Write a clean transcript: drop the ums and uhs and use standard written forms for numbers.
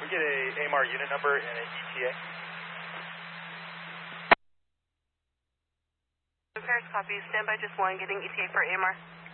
get a AMR unit number and an ETA. Paris, copy. Stand by just one, getting ETA for AMR.